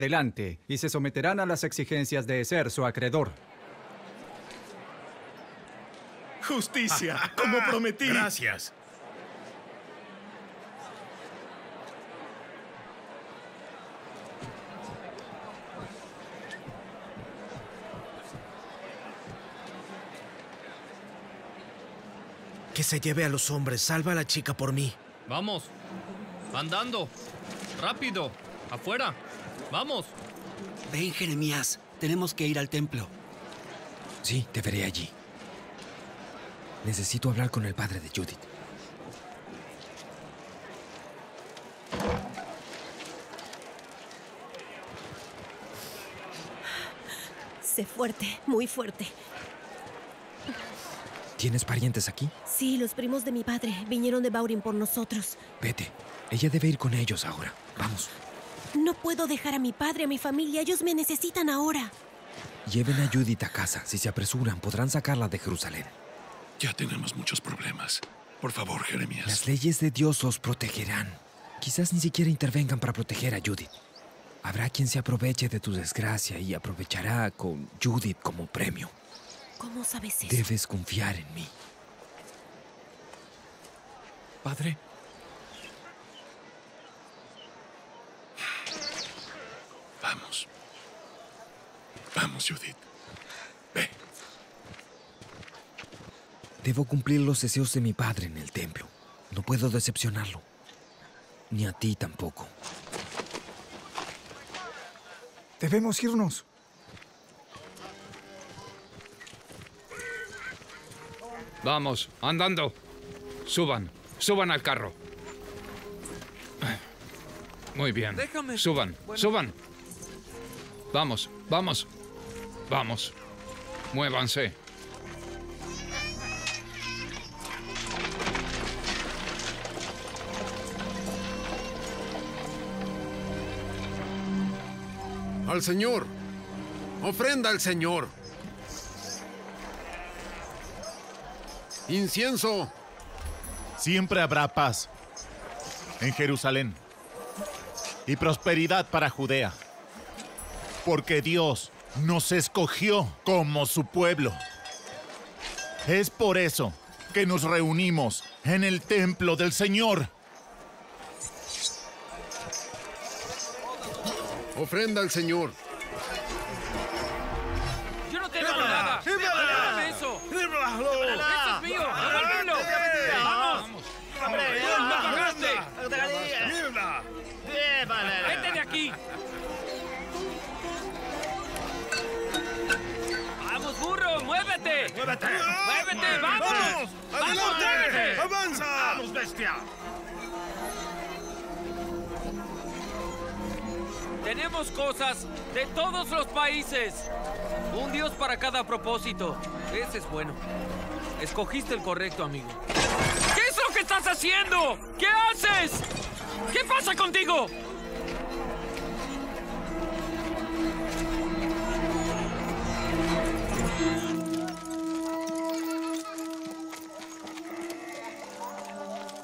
adelante y se someterán a las exigencias de Ezer, su acreedor. Justicia, como prometí. Gracias. Que se lleve a los hombres. Salva a la chica por mí. Vamos. Andando. Rápido. Afuera. Vamos. Ven, Jeremías. Tenemos que ir al templo. Sí, te veré allí. Necesito hablar con el padre de Judith. Sé fuerte, muy fuerte. ¿Tienes parientes aquí? Sí, los primos de mi padre vinieron de Baurin por nosotros. Vete. Ella debe ir con ellos ahora. Vamos. No puedo dejar a mi padre, a mi familia. Ellos me necesitan ahora. Lleven a Judith a casa. Si se apresuran, podrán sacarla de Jerusalén. Ya tenemos muchos problemas. Por favor, Jeremías. Las leyes de Dios os protegerán. Quizás ni siquiera intervengan para proteger a Judith. Habrá quien se aproveche de tu desgracia y aprovechará con Judith como premio. ¿Cómo sabes eso? Debes confiar en mí. Padre. Vamos. Vamos, Judith. Ve. Debo cumplir los deseos de mi padre en el templo. No puedo decepcionarlo. Ni a ti tampoco. Debemos irnos. Vamos, andando. Suban al carro. Muy bien. Déjame. Suban. Vamos. Muévanse. Al Señor. Ofrenda al Señor. Incienso. Siempre habrá paz en Jerusalén y prosperidad para Judea, porque Dios nos escogió como su pueblo. Es por eso que nos reunimos en el templo del Señor. Ofrenda al Señor. Yo no tengo nada. ¡Dame eso! ¡Eso es mío! ¡Devuélvelo! ¡Vamos! ¡Me pagaste! ¡Vete de aquí! ¡Vamos, burro! ¡Muévete! ¡Muévete! ¡Vamos! ¡Vamos, muévete! ¡Avanza! ¡Vamos, bestia! Tenemos cosas de todos los países. Un dios para cada propósito. Ese es bueno. Escogiste el correcto, amigo. ¿Qué es lo que estás haciendo? ¿Qué haces? ¿Qué pasa contigo?